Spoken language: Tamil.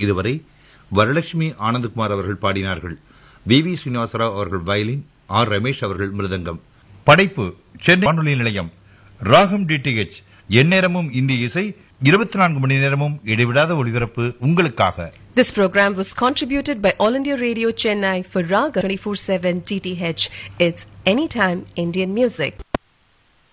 இதுவரை வரலட்சுமி ஆனந்தகுமார் அவர்கள் பாடினார்கள். வி ஸ்ரீனிவாசராவ் அவர்கள் வயலின், ஆர் ரமேஷ் அவர்கள் மிருதங்கம். படைப்பு சென்னை வானொலி நிலையம். ராகம் டிடிஎச், எந்நேரமும் இந்திய இசை, 24 மணி நேரமும் இடைவிடாத ஒளிபரப்பு உங்களுக்காக. This program was contributed by All India Radio Chennai for Raga 24/7 DTH. It's anytime Indian music.